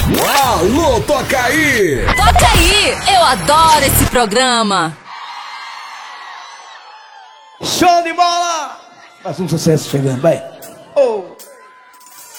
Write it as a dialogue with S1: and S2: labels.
S1: Alô, toca aí!
S2: Toca aí! Eu adoro esse programa!
S3: Show de bola! Mais um sucesso chegando, vai!